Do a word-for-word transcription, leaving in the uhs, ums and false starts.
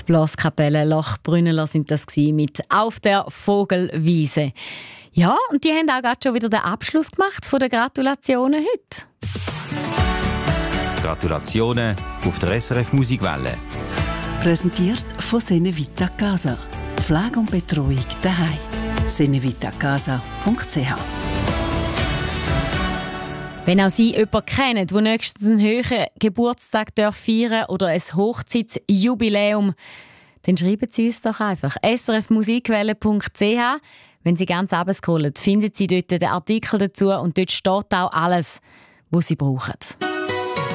Die Blaskapelle Lochbrünneler sind das gewesen, mit «Auf der Vogelwiese». Ja, und die haben auch gerade schon wieder den Abschluss gemacht von den Gratulationen heute. Gratulationen auf der S R F Musikwelle. Präsentiert von Senevita Casa. Pflege und Betreuung daheim. senevitacasa punkt c h. Wenn auch Sie jemanden kennen, der nächstens einen höheren Geburtstag feiern darf oder ein Hochzeitsjubiläum, dann schreiben Sie uns doch einfach s r f musikwelle punkt c h. Wenn Sie ganz runterscrollen, finden Sie dort den Artikel dazu und dort steht auch alles, was Sie brauchen.